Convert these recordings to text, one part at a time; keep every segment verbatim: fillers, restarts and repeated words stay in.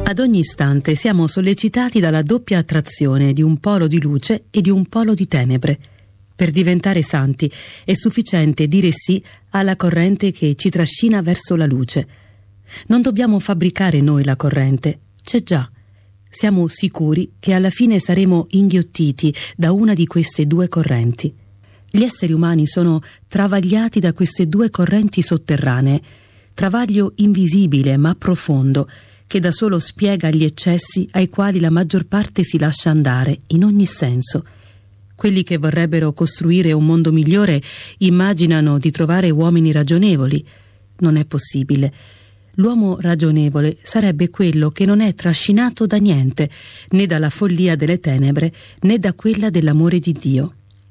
Ad ogni istante siamo sollecitati dalla doppia attrazione di un polo di luce e di un polo di tenebre. Per diventare santi è sufficiente dire sì alla corrente che ci trascina verso la luce. Non dobbiamo fabbricare noi la corrente, c'è già. Siamo sicuri che alla fine saremo inghiottiti da una di queste due correnti. Gli esseri umani sono travagliati da queste due correnti sotterranee, travaglio invisibile ma profondo, che da solo spiega gli eccessi ai quali la maggior parte si lascia andare, in ogni senso. Quelli che vorrebbero costruire un mondo migliore immaginano di trovare uomini ragionevoli. Non è possibile. L'uomo ragionevole sarebbe quello che non è trascinato da niente, né dalla follia delle tenebre, né da quella dell'amore di Dio.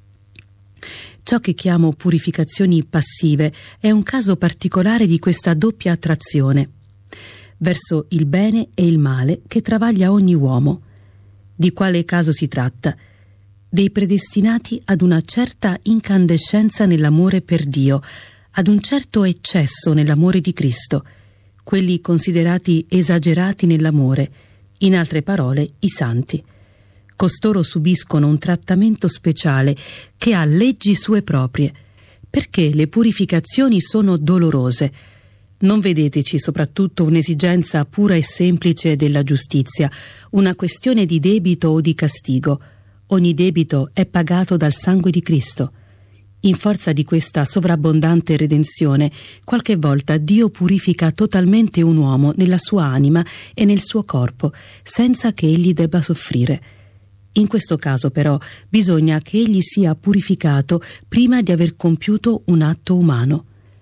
Ciò che chiamo purificazioni passive è un caso particolare di questa doppia attrazione verso il bene e il male che travaglia ogni uomo. Di quale caso si tratta? Dei predestinati ad una certa incandescenza nell'amore per Dio, ad un certo eccesso nell'amore di Cristo, quelli considerati esagerati nell'amore, in altre parole i santi. Costoro subiscono un trattamento speciale che ha leggi sue proprie, perché le purificazioni sono dolorose. Non vedeteci soprattutto un'esigenza pura e semplice della giustizia, una questione di debito o di castigo. Ogni debito è pagato dal sangue di Cristo. In forza di questa sovrabbondante redenzione, qualche volta Dio purifica totalmente un uomo nella sua anima e nel suo corpo, senza che egli debba soffrire. In questo caso, però, bisogna che egli sia purificato prima di aver compiuto un atto umano.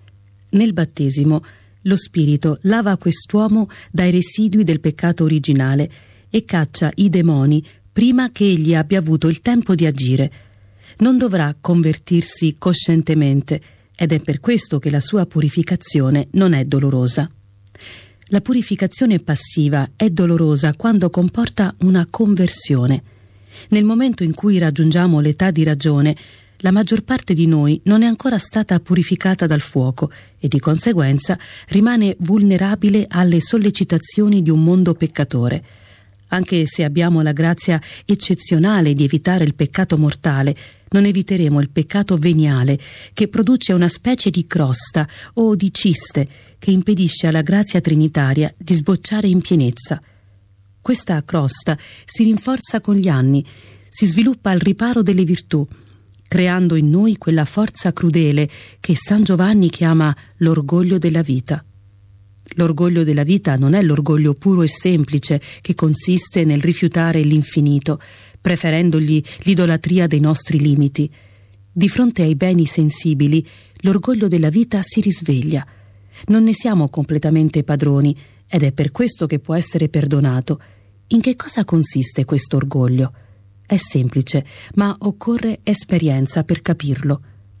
Nel battesimo, lo Spirito lava quest'uomo dai residui del peccato originale e caccia i demoni prima che egli abbia avuto il tempo di agire. Non dovrà convertirsi coscientemente ed è per questo che la sua purificazione non è dolorosa. La purificazione passiva è dolorosa quando comporta una conversione. Nel momento in cui raggiungiamo l'età di ragione, la maggior parte di noi non è ancora stata purificata dal fuoco e di conseguenza rimane vulnerabile alle sollecitazioni di un mondo peccatore. Anche se abbiamo la grazia eccezionale di evitare il peccato mortale, non eviteremo il peccato veniale, che produce una specie di crosta o di ciste che impedisce alla grazia trinitaria di sbocciare in pienezza. Questa crosta si rinforza con gli anni, si sviluppa al riparo delle virtù, creando in noi quella forza crudele che San Giovanni chiama l'orgoglio della vita. L'orgoglio della vita non è l'orgoglio puro e semplice che consiste nel rifiutare l'infinito, preferendogli l'idolatria dei nostri limiti. Di fronte ai beni sensibili, l'orgoglio della vita si risveglia. Non ne siamo completamente padroni ed è per questo che può essere perdonato. In che cosa consiste questo orgoglio? È semplice, ma occorre esperienza per capirlo.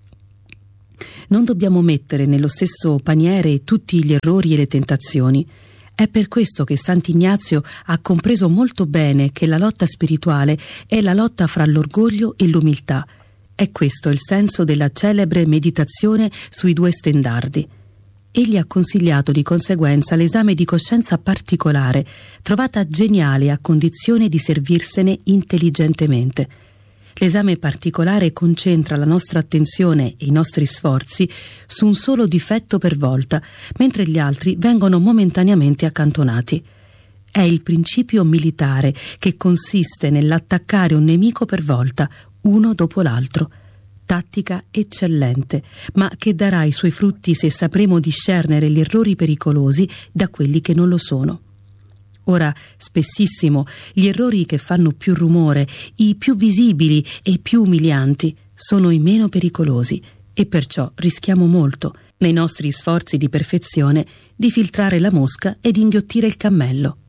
Non dobbiamo mettere nello stesso paniere tutti gli errori e le tentazioni. È per questo che Sant'Ignazio ha compreso molto bene che la lotta spirituale è la lotta fra l'orgoglio e l'umiltà. È questo il senso della celebre meditazione sui due stendardi. Egli ha consigliato di conseguenza l'esame di coscienza particolare, trovata geniale a condizione di servirsene intelligentemente. L'esame particolare concentra la nostra attenzione e i nostri sforzi su un solo difetto per volta, mentre gli altri vengono momentaneamente accantonati. È il principio militare che consiste nell'attaccare un nemico per volta, uno dopo l'altro. Tattica eccellente, ma che darà i suoi frutti se sapremo discernere gli errori pericolosi da quelli che non lo sono. Ora, spessissimo, gli errori che fanno più rumore, i più visibili e i più umilianti, sono i meno pericolosi e perciò rischiamo molto, nei nostri sforzi di perfezione, di filtrare la mosca e di inghiottire il cammello.